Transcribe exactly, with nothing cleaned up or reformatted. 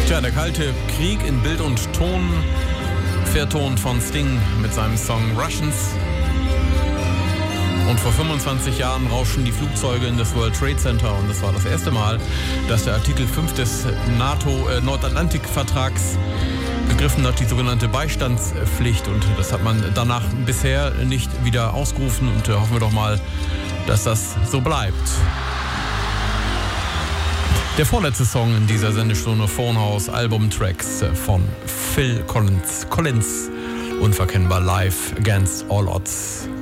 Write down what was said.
Tja, der Kalte Krieg in Bild und Ton, vertont von Sting mit seinem Song Russians. Und vor fünfundzwanzig Jahren rauschen die Flugzeuge in das World Trade Center und das war das erste Mal, dass der Artikel fünf des NATO-Nordatlantik-Vertrags gegriffen hat, die sogenannte Beistandspflicht, und das hat man danach bisher nicht wieder ausgerufen, und äh, hoffen wir doch mal, dass das so bleibt. Der vorletzte Song in dieser Sendestunde, Phonehouse Album-Tracks von Phil Collins. Collins, unverkennbar live against all odds.